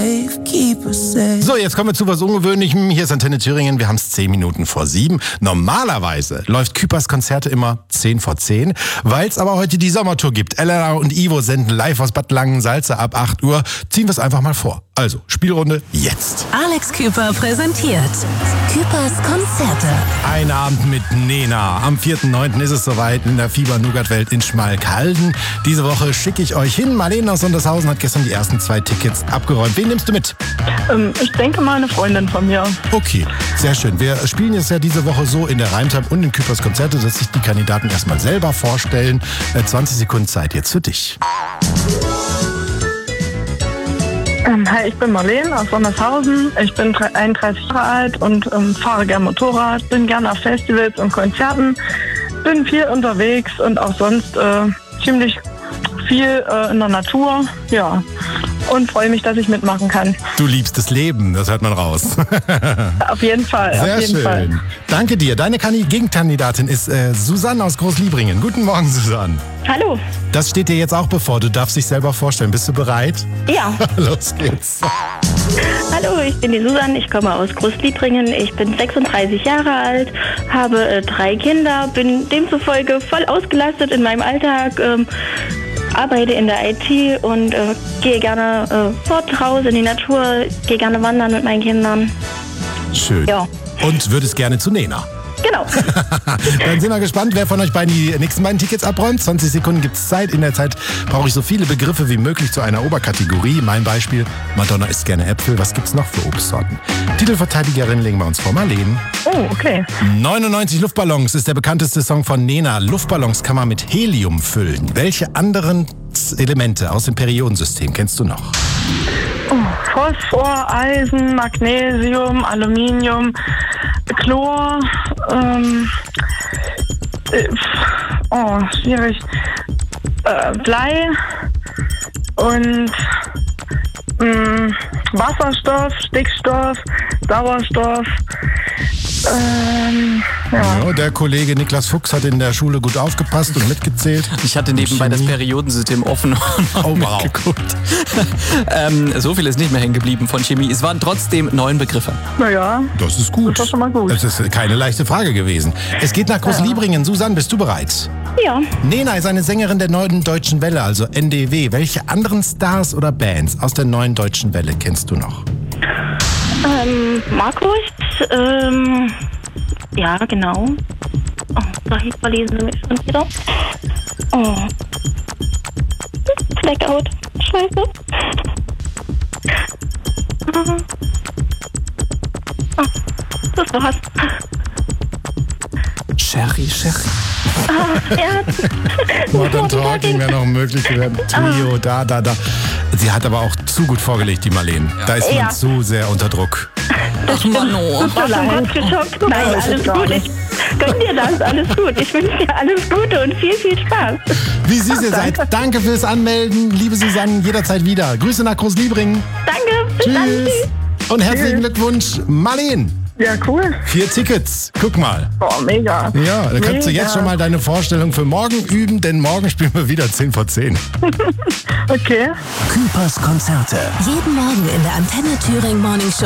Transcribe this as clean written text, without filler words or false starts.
So, jetzt kommen wir zu was Ungewöhnlichem. Hier ist Antenne Thüringen. Wir haben es 10 Minuten vor 7. Normalerweise läuft Küpers Konzerte immer 10 vor 10. Weil es aber heute die Sommertour gibt. Elena und Ivo senden live aus Bad Langensalza ab 8 Uhr. Ziehen wir es einfach mal vor. Also, Spielrunde jetzt. Alex Küper präsentiert Küpers Konzerte. Ein Abend mit Nena. Am 4.9. ist es soweit in der Fieber-Nougat-Welt in Schmalkalden. Diese Woche schicke ich euch hin. Marlene aus Sondershausen hat gestern die ersten 2 Tickets abgeräumt. Wen nimmst du mit? Ich denke mal eine Freundin von mir. Okay, sehr schön. Wir spielen jetzt ja diese Woche so in der Rheintalk und in Küpers Konzerte, dass sich die Kandidaten erstmal selber vorstellen. 20 Sekunden Zeit jetzt für dich. Hi, ich bin Marlene aus Sondershausen. Ich bin 31 Jahre alt und fahre gern Motorrad, bin gerne auf Festivals und Konzerten, bin viel unterwegs und auch sonst ziemlich viel in der Natur, ja, und freue mich, dass ich mitmachen kann. Du liebst das Leben, das hört man raus. Auf jeden Fall, Sehr auf jeden schön. Fall. Danke dir. Deine Gegenkandidatin ist Susanne aus Großliebringen. Guten Morgen, Susanne. Hallo. Das steht dir jetzt auch bevor. Du darfst dich selber vorstellen. Bist du bereit? Ja. Los geht's. Hallo, ich bin die Susanne, ich komme aus Großliebringen, ich bin 36 Jahre alt, habe 3 Kinder, bin demzufolge voll ausgelastet in meinem Alltag, arbeite in der IT und gehe gerne fort raus in die Natur, gehe gerne wandern mit meinen Kindern. Schön. Ja. Und würdest gerne zu Nena. Genau. Dann sind wir gespannt, wer von euch beiden die nächsten beiden Tickets abräumt. 20 Sekunden gibt's Zeit. In der Zeit brauche ich so viele Begriffe wie möglich zu einer Oberkategorie. Mein Beispiel, Madonna isst gerne Äpfel. Was gibt's noch für Obstsorten? Titelverteidigerin legen wir uns vor Marlene. Oh, okay. 99 Luftballons ist der bekannteste Song von Nena. Luftballons kann man mit Helium füllen. Welche anderen Elemente aus dem Periodensystem kennst du noch? Phosphor, Eisen, Magnesium, Aluminium, Chlor, schwierig, Blei und Wasserstoff, Stickstoff, Sauerstoff. Ja, der Kollege Niklas Fuchs hat in der Schule gut aufgepasst und mitgezählt. Ich hatte nebenbei das Periodensystem offen und wow. mitgeguckt. So viel ist nicht mehr hängen geblieben von Chemie. Es waren trotzdem 9 Begriffe. Naja, Das ist gut. das ist schon mal gut. Das ist keine leichte Frage gewesen. Es geht nach Großliebringen. Susanne, bist du bereit? Ja, Nena ist eine Sängerin der Neuen Deutschen Welle, also NDW. Welche anderen Stars oder Bands aus der Neuen Deutschen Welle kennst du noch? Markus, ja, genau. Oh, da verlesen sie mich schon wieder. Oh. Blackout. Scheiße. Oh, das war's. Sherry. Ja. Modern Talking wäre noch möglich gewesen. Trio, da. Sie hat aber auch zu gut vorgelegt, die Marlene. Da ist man Ja. zu sehr unter Druck. Ach Mano. War schon kurz geschockt. Nein, alles gut. Ich gönn dir das. Alles gut. Ich wünsche dir alles Gute und viel, viel Spaß. Wie süß ihr seid. Danke fürs Anmelden, liebe Susanne, jederzeit wieder. Grüße nach Großliebringen. Danke. Bis dann. Tschüss. Und herzlichen Glückwunsch, Marlene. Ja, cool. 4 Tickets. Guck mal. Oh, mega. Ja, da kannst du Mega. jetzt schon mal deine Vorstellung für morgen üben, denn morgen spielen wir wieder 10 vor 10. Okay. Küpers Konzerte. Jeden Morgen in der Antenne Thüringen Morning Show.